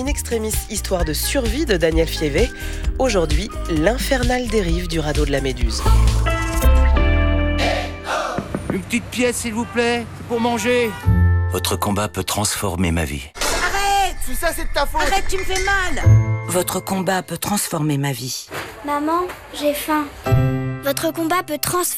In extremis, histoire de survie de Daniel Fievé. Aujourd'hui, l'infernale dérive du radeau de la Méduse. Une petite pièce, s'il vous plaît, pour manger. Votre combat peut transformer ma vie. Arrête! Tout ça, c'est de ta faute! Arrête, tu me fais mal! Votre combat peut transformer ma vie. Maman, j'ai faim. Votre combat peut transformer